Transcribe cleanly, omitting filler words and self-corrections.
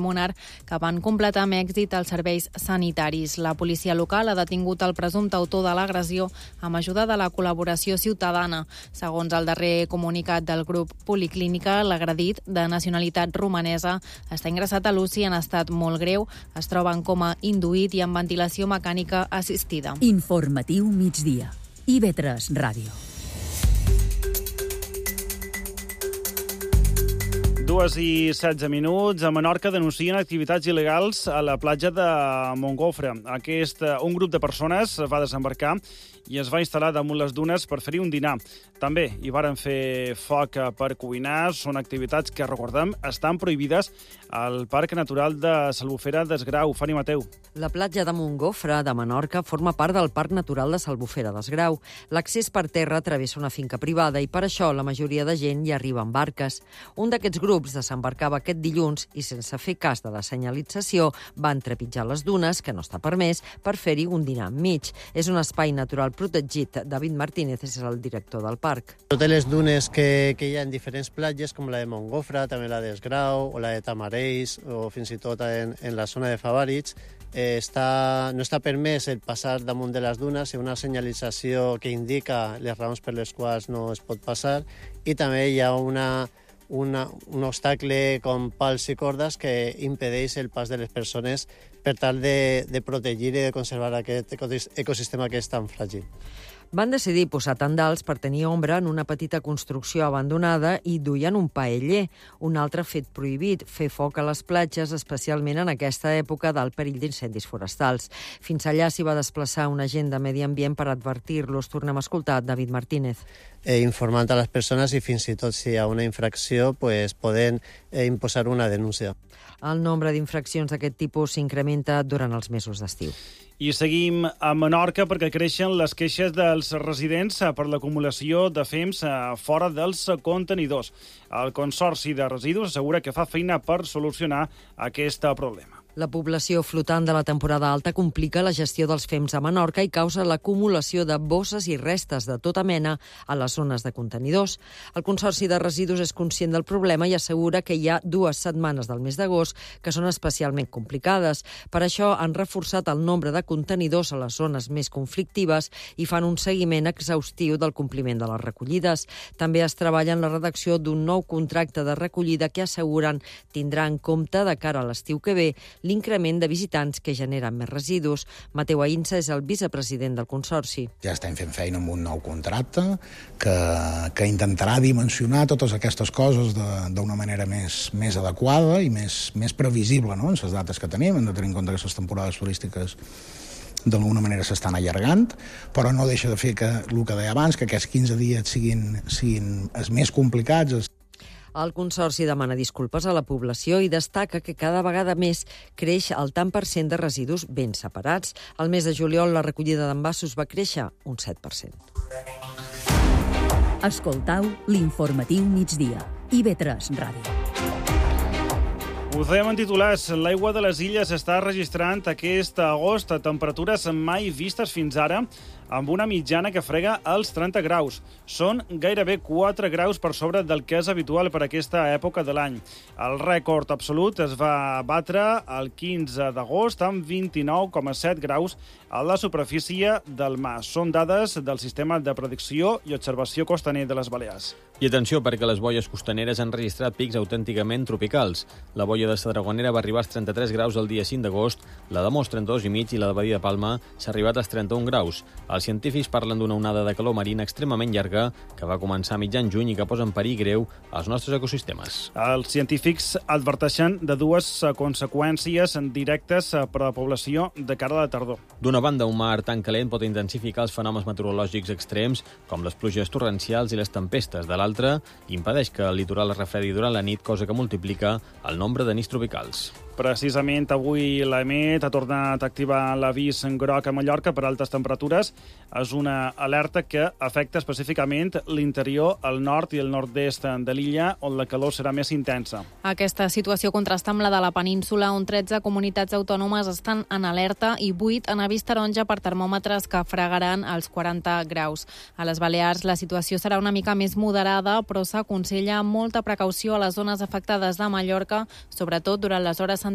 Munar, que van completar amb èxit els serveis sanitaris. La policia local ha detingut el presumpte autor de l'agressió amb ajuda de la col·laboració ciutadana. Segons el darrer comunicat del grup Policlínica, l'agredit, de nacionalitat romanesa, està ingressat a l'UCI en estat molt greu, es troba en coma induït i amb ventilació mecànica assistida. Informatiu migdia. IB3 Ràdio. 2:16. A Menorca denuncien activitats il·legals a la platja de Montgofre. Un grup de persones va desembarcar i es va instal·lar damunt les dunes per fer-hi un dinar. També hi varen fer foc per cuinar. Són activitats que, recordem, estan prohibides al Parc Natural de Salbufera d'Esgrau. Fanny Mateu. La platja de Montgofre, de Menorca, forma part del Parc Natural de Salbufera d'Esgrau. L'accés per terra travessa una finca privada i per això la majoria de gent hi arriba en barques. Un d'aquests grups desembarcava aquest dilluns i, sense fer cas de la senyalització, van trepitjar les dunes, que no està permès, per fer-hi un dinar enmig. És un espai natural protegit. David Martínez és el director del parc. Totes les dunes que hi ha en diferents platges, com la de Montgofre, també la d'Esgrau, o la de Tamarells, o fins i tot en la zona de Favarits, no està permès el passar damunt de les dunes, hi ha una senyalització que indica les raons per les quals no es pot passar, i també hi ha un obstacle com pals i cordes que impedeix el pas de les persones per tal de protegir i de conservar aquest ecosistema que és tan fràgil. Van decidir posar tendals per tenir ombra en una petita construcció abandonada i duien un paeller. Un altre fet prohibit, fer foc a les platges, especialment en aquesta època del perill d'incendis forestals. Fins allà s'hi va desplaçar un agent de Medi Ambient per advertir-los. Tornem a escoltar David Martínez. Informant a les persones i fins i tot si hi ha una infracció poden imposar una denúncia. El nombre d'infraccions d'aquest tipus s'incrementa durant els mesos d'estiu. I seguim a Menorca perquè creixen les queixes dels residents per l'acumulació de fems fora dels contenidors. El Consorci de Residus assegura que fa feina per solucionar aquest problema. La població flotant de la temporada alta complica la gestió dels fems a Menorca i causa l'acumulació de bosses i restes de tota mena a les zones de contenidors. El Consorci de Residus és conscient del problema i assegura que hi ha 2 setmanes del mes d'agost que són especialment complicades. Per això han reforçat el nombre de contenidors a les zones més conflictives i fan un seguiment exhaustiu del compliment de les recollides. També es treballa en la redacció d'un nou contracte de recollida que asseguren tindrà en compte de cara a l'estiu que ve l'increment de visitants que generen més residus. Mateu Aïnsa és el vicepresident del Consorci. Ja estem fent feina amb un nou contracte que intentarà dimensionar totes aquestes coses d'una manera més adequada i més previsible, no?, en les dates que tenim. Hem de tenir en compte que les temporades turístiques d'alguna manera s'estan allargant, però no deixa de fer que el que deia abans, que aquests 15 dies siguin els més complicats. El Consorci demana disculpes a la població i destaca que cada vegada més creix el tant per cent de residus ben separats. Al mes de juliol la recollida d'envasos va créixer un 7%. Escoltau l'informatiu migdia. IB3 Ràdio. Us dèiem en titulars, l'aigua de les illes està registrant aquest agost a temperatures mai vistes fins ara, amb una mitjana que frega els 30 graus. Són gairebé 4 graus per sobre del que és habitual per aquesta època de l'any. El rècord absolut es va batre el 15 d'agost amb 29,7 graus a la superfície del mar. Són dades del Sistema de Predicció i Observació Costaner de les Balears. I atenció, perquè les boies costaneres han registrat pics autènticament tropicals. La boia de Sadragonera va arribar als 33 graus el dia 5 d'agost, la de Mos 32,5 i la de Badia de Palma s'ha arribat als 31 graus. Els científics parlen d'una onada de calor marina extremament llarga que va començar a mitjan juny i que posa en perill greu els nostres ecosistemes. Els científics adverteixen de 2 conseqüències directes per a la població de cara a la tardor. D'una banda, un mar tan calent pot intensificar els fenòmens meteorològics extrems, com les pluges torrencials i les tempestes. De l'altra, impedeix que el litoral es refredi durant la nit, cosa que multiplica el nombre de nits tropicals. Precisament avui l'EMET ha tornat a activar l'avís en groc a Mallorca per altes temperatures. És una alerta que afecta específicament l'interior, el nord i el nord-est de l'illa, on la calor serà més intensa. Aquesta situació contrasta amb la de la península, on 13 comunitats autònomes estan en alerta i 8 en avís taronja per termòmetres que fregaran els 40 graus. A les Balears la situació serà una mica més moderada, però s'aconsella molta precaució a les zones afectades de Mallorca, sobretot durant les hores